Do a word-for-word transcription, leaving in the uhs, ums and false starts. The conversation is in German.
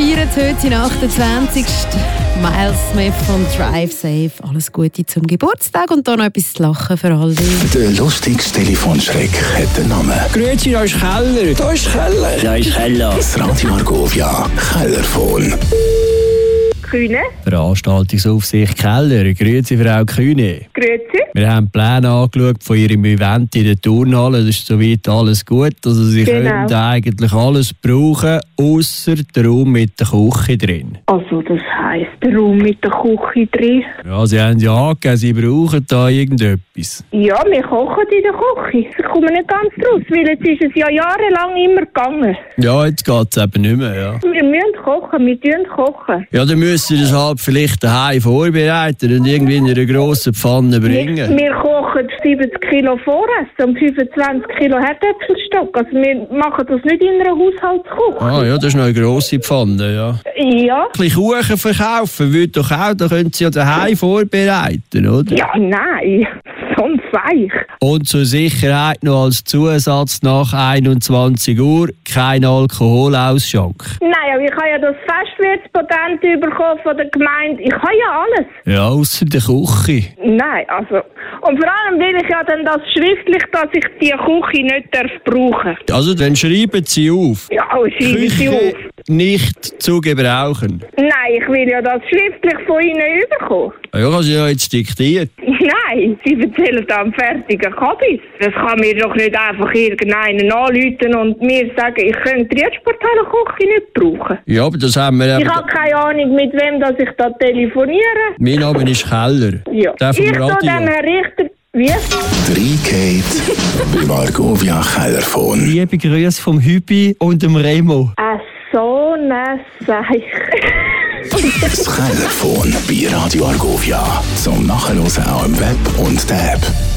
feiern heute seinen achtundzwanzigsten Miles Smith von Drive Safe. Alles Gute zum Geburtstag und dann noch etwas zu lachen für alle. Der lustigste Telefonschreck hat den Namen. Grüezi, da ist Keller. Da ist Keller. Da ist Keller. Das Radio Argovia Kellerphone. Kühne. Veranstaltungsaufsicht Keller. Grüezi, Frau Kühne. Grüezi. Wir haben die Pläne angeschaut von Ihrem Event in der Turnhalle. Das ist soweit alles gut. Also Sie Genau. können eigentlich alles brauchen, ausser der Raum mit der Küche drin. Also das heisst, der Raum mit der Küche drin. Ja, Sie haben ja angegeben, Sie brauchen da irgendetwas. Ja, wir kochen in der Küche. Ich komme nicht ganz raus, weil jetzt ist es ja jahrelang immer gegangen. Ja, jetzt geht es eben nicht mehr, ja. Wir müssen kochen, wir tun kochen. Ja, dann müssen Sie das halt vielleicht daheim vorbereiten und irgendwie in einer grossen Pfanne bringen. Wir, wir kochen siebzig Kilo Vorrest und fünfundzwanzig Kilo Herdäpfelstock. Also wir machen das nicht in einer Haushaltsküche. Ah ja, das ist noch eine grosse Pfanne, ja. Ja. Ein bisschen Kuchen verkaufen würde doch auch, da können Sie ja daheim vorbereiten, oder? Ja, nein. So ein Seich. Und zur Sicherheit noch als Zusatz nach einundzwanzig Uhr kein Alkoholausschank. Nein, aber ich habe ja das Festwirtspatent bekommen von der Gemeinde. Ich habe ja alles. Ja, ausser der Küche. Nein, also. Und vor allem will ich ja dann das schriftlich, dass ich die Küche nicht darf brauchen. Also dann schreiben Sie auf. Ja, oh, schreiben Sie auf. Küche nicht zu gebrauchen. Nein, ich will ja das schriftlich von Ihnen überkommen. Ja, kann Sie ja jetzt diktiert. Nein, Sie erzählen da am fertigen Kabis. Das kann mir doch nicht einfach irgendeinen anrufen und mir sagen, ich könnte die Sporthalle Küche nicht brauchen. Ja, aber das haben wir Ich eben... habe keine Ahnung, mit wem dass ich da telefoniere. Mein Name ist Keller. Ja. Der vom Ich tue Radio. dem Herrn Richter... Wie? Reingeht beim Argovia Kellerphone. Liebe Grüße vom Hübi und dem Remo. Ach, so ein Seich. Das Kellerphone bei Radio Argovia. Zum Nachhören auch im Web und der App.